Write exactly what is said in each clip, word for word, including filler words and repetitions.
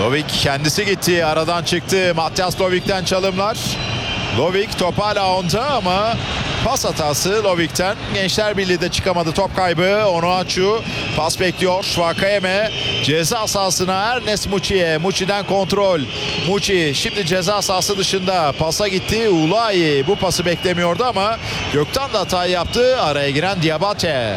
Lovik kendisi gitti. Aradan çıktı. Matthias Lovik'ten çalımlar. Lovik top hala onda ama pas hatası Lovik'ten. Gençler Birliği de çıkamadı. Top kaybı. Onuachu pas bekliyor. Vakayeme ceza sahasına Ernest Muçi'ye. Muçi'den kontrol. Muçi şimdi ceza sahası dışında. Pasa gitti. Ulayi bu pası beklemiyordu ama Gökten de hatayı yaptı. Araya giren Diabate.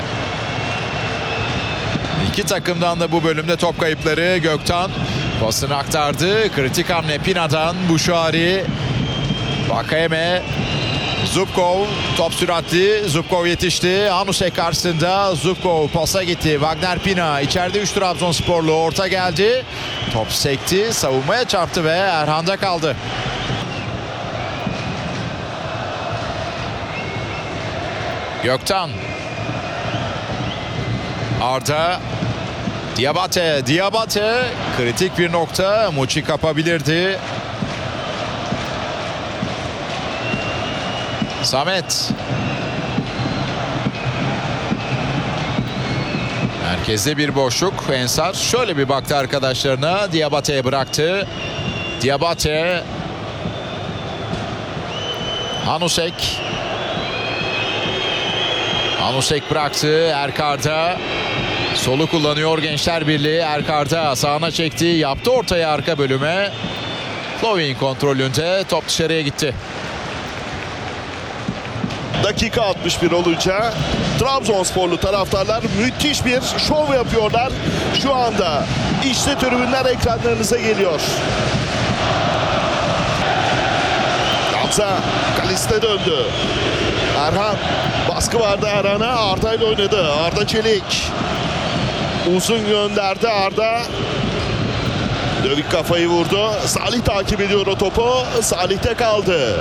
İki takımdan da bu bölümde top kayıpları. Gökten pasını aktardı. Kritik hamle Pina'dan. Buşari. Vakayeme. Zubkov top süratli. Zubkov yetişti. Hanusek karşısında. Zubkov pasa gitti. Wagner Pina. İçeride üç Trabzonsporlu. Orta geldi. Top sekti. Savunmaya çarptı ve Erhan'da kaldı. Gökten. Arda. Diabate. Diabate. Kritik bir nokta. Muçi kapabilirdi. Samet. Merkezde bir boşluk. Ensar şöyle bir baktı arkadaşlarına. Diabate'ye bıraktı. Diabate. Hanusek. Hanusek bıraktı. Erkar'da. Solu kullanıyor Gençler Birliği. Erkar'da sağına çekti. Yaptı ortaya arka bölüme. Lovin kontrolünde. Top dışarıya gitti. Dakika altmış bir olunca Trabzonsporlu taraftarlar müthiş bir şov yapıyorlar. Şu anda işte tribünler ekranlarınıza geliyor. Gamze kaliste döndü. Erhan baskı vardı Erhan'a. Arda ile oynadı. Arda Çelik uzun gönderdi. Arda Dövük kafayı vurdu. Salih takip ediyor o topu. Salih'te kaldı.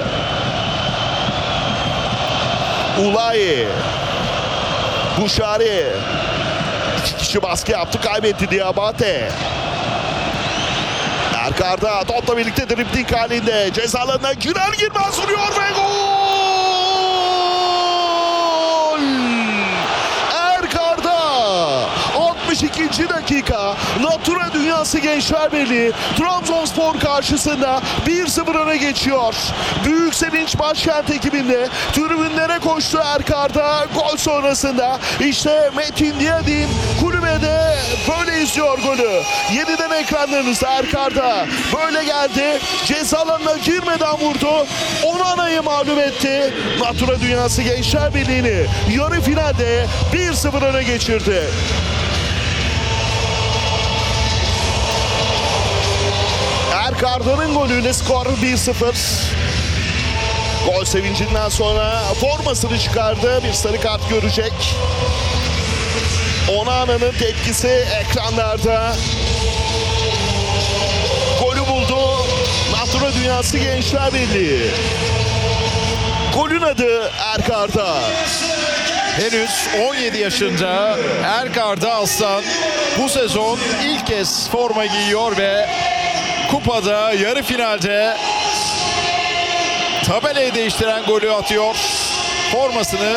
Ulayi. Buşari. İki kişi baskı yaptı. Kaybetti Diabate. Erkar'da topla birlikte dribling halinde. Ceza alanına girer girmez vuruyor ve gol! Erkar'da altmış ikinci dakika. Natura Dünyası Gençler Birliği Trabzonspor karşısında bir sıfır öne geçiyor. Büyük sevinç başkent ekibinde. Tribünlere koştu Erkar'da. Gol sonrasında işte Metin Diyadin kulübede böyle izliyor golü. Yeniden ekranlarınızda Erkar'da böyle geldi. Ceza alanına girmeden vurdu. Onana'yı mağlup etti. Natura Dünyası Gençler Birliği'ni yarı finalde bir sıfır öne geçirdi. Erkar'danın golüyle skor bir sıfır. Gol sevincinden sonra formasını çıkardı. Bir sarı kart görecek. Onana'nın tepkisi ekranlarda. Golü buldu. Natura Dünyası Gençler Birliği. Golün adı Erkar'da. Henüz on yedi yaşında Erkar'da Aslan bu sezon ilk kez forma giyiyor ve kupada yarı finalde tabelayı değiştiren golü atıyor. Formasını